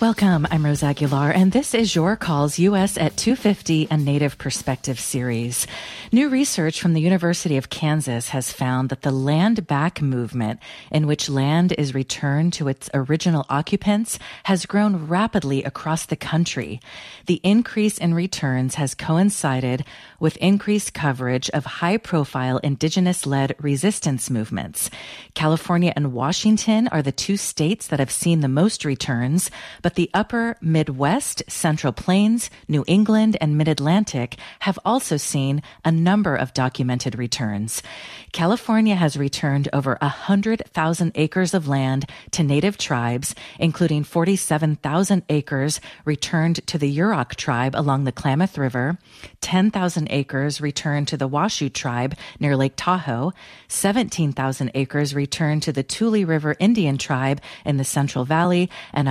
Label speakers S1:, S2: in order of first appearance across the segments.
S1: Welcome. I'm Rose Aguilar, and this is Your Calls U.S. at 250, a Native Perspective series. New research from the University of Kansas has found that the land back movement, in which land is returned to its original occupants, has grown rapidly across the country. The increase in returns has coincided with increased coverage of high-profile indigenous-led resistance movements. California and Washington are the two states that have seen the most returns, but the upper Midwest, Central Plains, New England, and Mid-Atlantic have also seen a number of documented returns. California has returned over 100,000 acres of land to Native tribes, including 47,000 acres returned to the Yurok tribe along the Klamath River, 10,000 acres returned to the Washoe tribe near Lake Tahoe, 17,000 acres returned to the Tule River Indian tribe in the Central Valley, and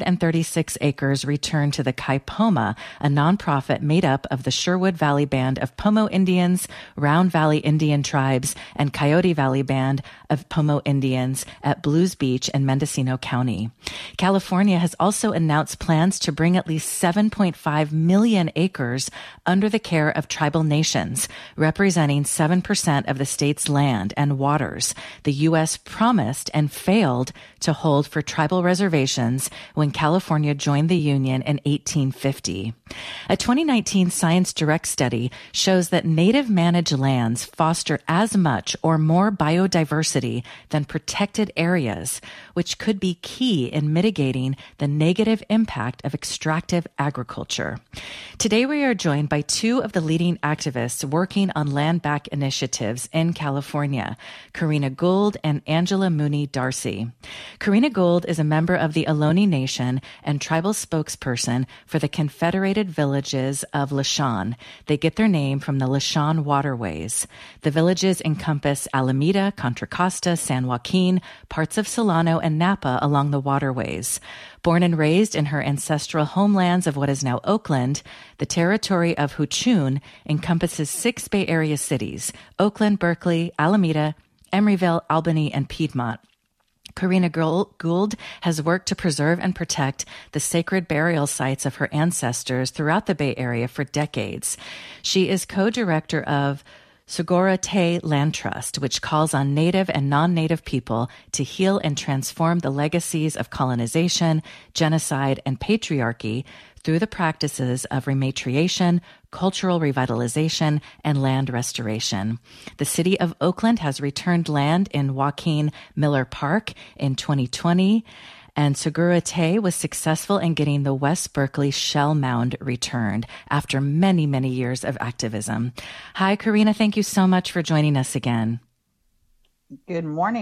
S1: 136 acres returned to the Kaipoma, a nonprofit made up of the Sherwood Valley Band of Pomo Indians, Round Valley Indian tribes, and Coyote Valley Band of Pomo Indians at Blues Beach in Mendocino County. California has also announced plans to bring at least 7.5 million acres under the care of tribal nations, representing 7% of the state's land and waters. The U.S. promised and failed to hold for tribal reservations when California joined the Union in 1850. A 2019 Science Direct study shows that native managed lands foster as much or more biodiversity than protected areas, which could be key in mitigating the negative impact of extractive agriculture. Today we are joined by two of the leading activists working on land back initiatives in California, Karina Gould and Angela Mooney Darcy. Karina Gould is a member of the Ohlone Nation and tribal spokesperson for the Confederated Villages of Lisjan. They get their name from the Lisjan waterways. The villages encompass Alameda, Contra Costa, San Joaquin, parts of Solano, and Napa along the waterways. Born and raised in her ancestral homelands of what is now Oakland, the territory of Huchun encompasses 6 Bay Area cities: Oakland, Berkeley, Alameda, Emeryville, Albany, and Piedmont. Karina Gould has worked to preserve and protect the sacred burial sites of her ancestors throughout the Bay Area for decades. She is co-director of Sogorea Te Land Trust, which calls on Native and non-Native people to heal and transform the legacies of colonization, genocide, and patriarchy through the practices of rematriation, cultural revitalization, and land restoration. The city of Oakland has returned land in Joaquin Miller Park in 2020, and Sogorea Te was successful in getting the West Berkeley Shell Mound returned after many, many years of activism. Hi, Karina. Thank you so much for joining us again.
S2: Good morning.